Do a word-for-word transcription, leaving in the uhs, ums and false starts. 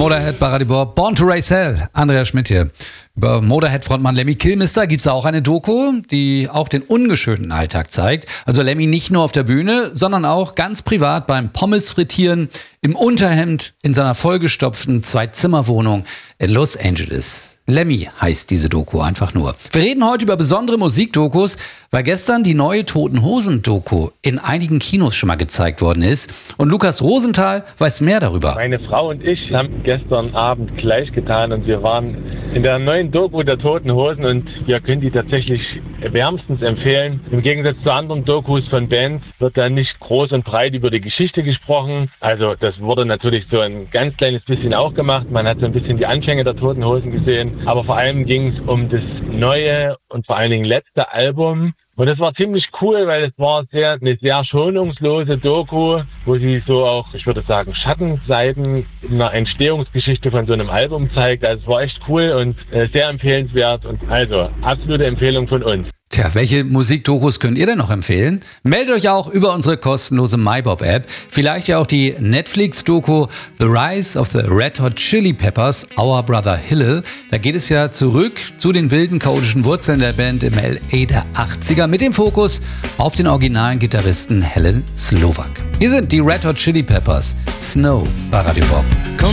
Motorhead, Baradibor, Born to Race Hell. Andreas Schmidt hier. Über Motorhead-Frontmann Lemmy Kilmister gibt es auch eine Doku, die auch den ungeschönten Alltag zeigt. Also Lemmy nicht nur auf der Bühne, sondern auch ganz privat beim Pommes-Frittieren, im Unterhemd, in seiner vollgestopften Zwei-Zimmer-Wohnung in Los Angeles. Lemmy heißt diese Doku einfach nur. Wir reden heute über besondere Musikdokus, weil gestern die neue Toten-Hosen-Doku in einigen Kinos schon mal gezeigt worden ist. Und Lukas Rosenthal weiß mehr darüber. Meine Frau und ich haben gestern Abend gleich getan und wir waren in der neuen Doku der Toten Hosen und wir können die tatsächlich wärmstens empfehlen. Im Gegensatz zu anderen Dokus von Bands wird da nicht groß und breit über die Geschichte gesprochen. Also das wurde natürlich so ein ganz kleines bisschen auch gemacht. Man hat so ein bisschen die Anfänge der Toten Hosen gesehen. Aber vor allem ging es um das neue und vor allen Dingen letzte Album. Und das war ziemlich cool, weil es war sehr, eine sehr schonungslose Doku, wo sie so auch, ich würde sagen, Schattenseiten in einer Entstehungsgeschichte von so einem Album zeigt. Also es war echt cool und äh, sehr empfehlenswert und also absolute Empfehlung von uns. Tja, welche Musikdokus könnt ihr denn noch empfehlen? Meldet euch auch über unsere kostenlose MyBob-App. Vielleicht ja auch die Netflix-Doku The Rise of the Red Hot Chili Peppers, Our Brother Hillel. Da geht es ja zurück zu den wilden, chaotischen Wurzeln der Band im L A der achtziger mit dem Fokus auf den originalen Gitarristen Helen Slovak. Hier sind die Red Hot Chili Peppers, Snow bei Radio Bob.